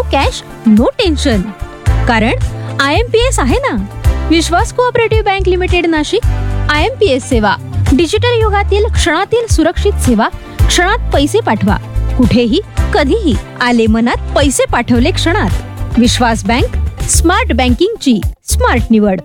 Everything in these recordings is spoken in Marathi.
No cash no tension. कारण IMPS आहे ना, विश्वास cooperative bank limited Nashik. IMPS सेवा, डिजिटल युगातील क्षणातील सुरक्षित सेवा. क्षणात पैसे पाठवा, कुठेही कधीही. आले मनात पैसे पाठवले क्षणात. विश्वास बँक, स्मार्ट बँकिंगची स्मार्ट निवड.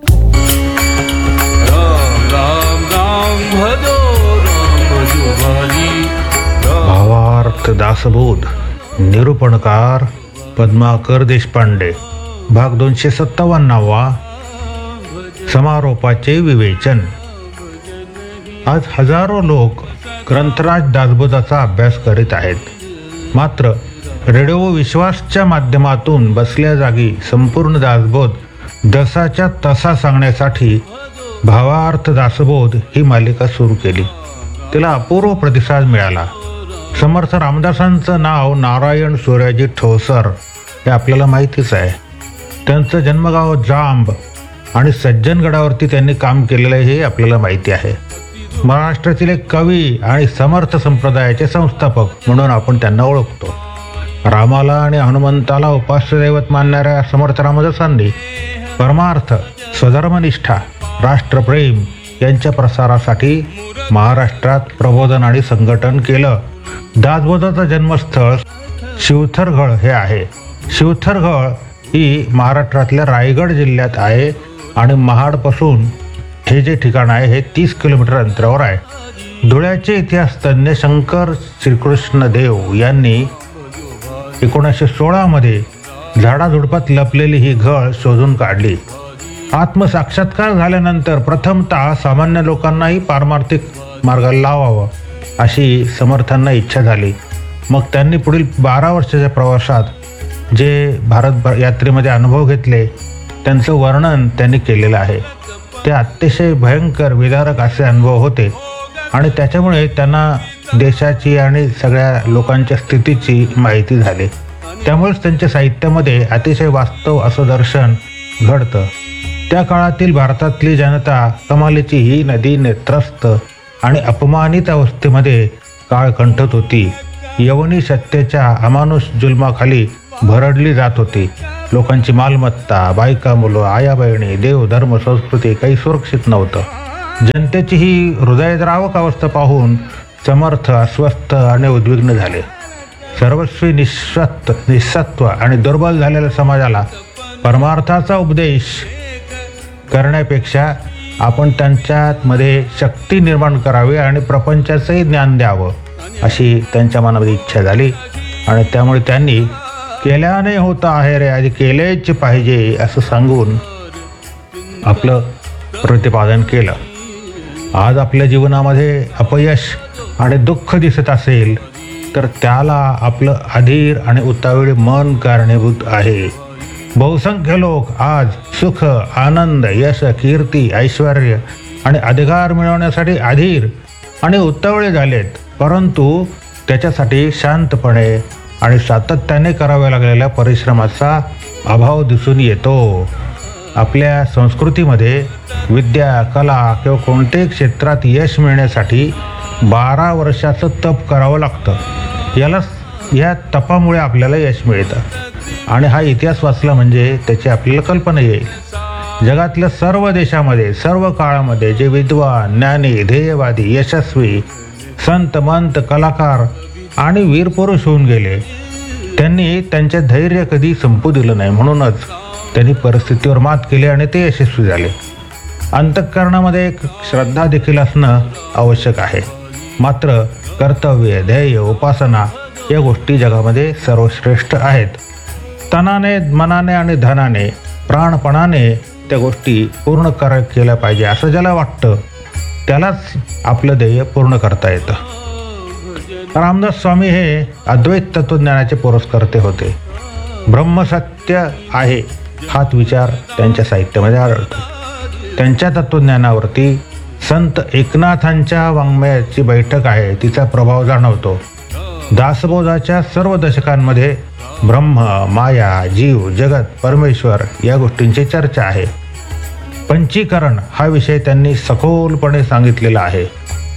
भावार्थ दासबोध. निरूपणकार पद्माकर देशपांडे. भाग 257. समारोपाचे विवेचन. आज हजारो लोक ग्रंथराज दासबोधाचा अभ्यास करीत आहेत. मात्र रेडिओ विश्वासच्या माध्यमातून बसल्या जागी संपूर्ण दासबोध जसाच्या तसा सांगण्यासाठी भावार्थ दासबोध ही मालिका सुरू केली. तिला अपूर्व प्रतिसाद मिळाला. समर्थ रामदासांचं नाव नारायण सूर्याजी ठोसर हे आपल्याला माहितीच आहे. त्यांचं जन्मगाव जांब आणि सज्जनगडावरती त्यांनी काम केलेलं हे आपल्याला माहिती आहे. महाराष्ट्रातील एक कवी आणि समर्थ संप्रदायाचे संस्थापक म्हणून आपण त्यांना ओळखतो. रामाला आणि हनुमंताला उपास्य दैवत मानणाऱ्या समर्थ रामदासांनी परमार्थ, स्वधर्मनिष्ठा, राष्ट्रप्रेम यांच्या प्रसारासाठी महाराष्ट्रात प्रबोधन आणि संघटन केलं. दासबोधाचं जन्मस्थळ शिवथरघळ हे आहे. शिवथरघळ ही महाराष्ट्रातल्या रायगड जिल्ह्यात आहे आणि महाडपासून हे जे ठिकाण आहे हे 30 किलोमीटर अंतरावर आहे. धुळ्याचे इतिहास तज्ञ शंकर श्रीकृष्ण देव यांनी 1916 मध्ये झाडाझुडपात लपलेली ही घळ शोधून काढली. आत्मसाक्षात्कार झाल्यानंतर प्रथमतः सामान्य लोकांनाही पारमार्थिक मार्गाला लावावं अशी समर्थांना इच्छा झाली. मग त्यांनी पुढील 12 वर्षाच्या प्रवासात जे भारत यात्रेमध्ये अनुभव घेतले त्यांचं वर्णन त्यांनी केलेलं आहे. ते अतिशय भयंकर विदारक असे अनुभव होते आणि त्याच्यामुळे त्यांना देशाची आणि सगळ्या लोकांच्या स्थितीची माहिती झाली. त्यामुळेच त्यांच्या साहित्यामध्ये अतिशय वास्तव असं दर्शन घडतं. त्या काळातील भारतातली जनता कमालीची ही नदी नेत्रस्त आणि अपमानित अवस्थेमध्ये काळ कंठत होती. यवनी सत्तेच्या अमानुष जुलमाखाली भरडली जात होती. लोकांची मालमत्ता, बायका, मुलं, आया बहिणी, देव, धर्म, संस्कृती काही सुरक्षित नव्हतं. जनतेची ही हृदयद्रावक अवस्था पाहून समर्थ अस्वस्थ आणि उद्विग्न झाले. सर्वस्वी निस्सत्व आणि दुर्बल झालेल्या समाजाला परमार्थाचा उपदेश करण्यापेक्षा आपण त्यांच्यामध्ये शक्ती निर्माण करावी आणि प्रपंचाचंही ज्ञान द्यावं अशी त्यांच्या मनामध्ये इच्छा झाली आणि त्यामुळे त्यांनी केल्याने होतं आहे रे, आधी केलेच पाहिजे असं सांगून आपलं प्रतिपादन केलं. आज आपल्या जीवनामध्ये अपयश आणि दुःख दिसत असेल तर त्याला आपलं अधीर आणि उतावळी मन कारणीभूत आहे. बहुसंख्य लोक आज सुख, आनंद, यश, कीर्ती, ऐश्वर्य आणि अधिकार मिळवण्यासाठी अधीर आणि उतावळे झालेत, परंतु त्याच्यासाठी शांतपणे आणि सातत्याने कराव्या लागलेल्या परिश्रमाचा अभाव दिसून येतो. आपल्या संस्कृतीमध्ये विद्या, कला किंवा कोणत्याही क्षेत्रात यश मिळण्यासाठी 12 वर्षाचं तप करावं लागतं. या तपामुळे आपल्याला यश मिळतं आणि हा इतिहास वाचला म्हणजे त्याची आपल्याला कल्पना येईल. जगातल्या सर्व देशामध्ये, सर्व काळामध्ये जे विद्वान, ज्ञानी, ध्येयवादी, यशस्वी, संत, मंत, कलाकार आणि वीरपुरुष होऊन गेले, त्यांनी त्यांचे धैर्य कधी संपू दिलं नाही. म्हणूनच त्यांनी परिस्थितीवर मात केली आणि ते यशस्वी झाले. अंतःकरणामध्ये एक श्रद्धा देखील असणं आवश्यक आहे. मात्र कर्तव्य, ध्येय, उपासना या गोष्टी जगामध्ये सर्वश्रेष्ठ आहेत. तनाने, मनाने आणि धनाने, प्राणपणाने त्या गोष्टी पूर्ण केल्या पाहिजे असं ज्याला वाटतं त्यालाच आपलं ध्येय पूर्ण करता येतं. रामदास स्वामी हे अद्वैत तत्वज्ञानाचे पुरस्कर्ते होते. ब्रह्मसत्य आहे हाच विचार त्यांच्या साहित्यामध्ये आढळतो. त्यांच्या तत्वज्ञानावरती संत एकनाथांच्या वाङ्मयाची बैठक आहे, तिचा प्रभाव जाणवतो. दासबोधाच्या सर्व दशकांमध्ये ब्रह्म, माया, जीव, जगत, परमेश्वर या गोष्टींची चर्चा आहे. पंचीकरण हा विषय त्यांनी सखोलपणे सांगितलेला आहे.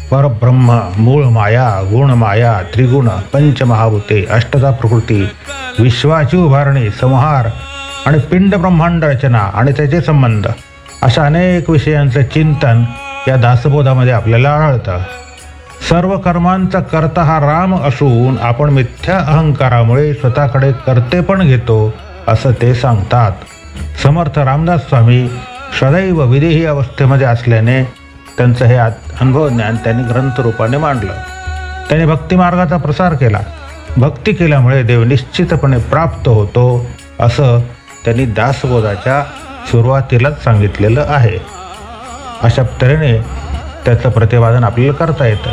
परब्रह्म, मूळ माया, गुण माया, त्रिगुण, पंचमहाभूते, अष्टधा प्रकृती विश्वाची उभारणी, संहार आणि पिंड ब्रह्मांड रचना आणि त्याचे संबंध अशा अनेक विषयांचं चिंतन या दासबोधामध्ये आपल्याला आढळतं. सर्व कर्मांचा कर्ता हा राम असून आपण मिथ्या अहंकारामुळे स्वतःकडे कर्तेपण घेतो असं ते सांगतात. समर्थ रामदास स्वामी सदैव विदेही अवस्थेमध्ये असल्याने त्यांचं हे अनुभव ज्ञान त्यांनी ग्रंथरूपाने मांडलं. त्यांनी भक्तिमार्गाचा प्रसार केला. भक्ती केल्यामुळे देव निश्चितपणे प्राप्त होतो असं त्यांनी दासबोधाच्या सुरुवातीलाच सांगितलेलं आहे. अशा तऱ्हेने त्याचं प्रतिपादन आपल्याला करता येतं.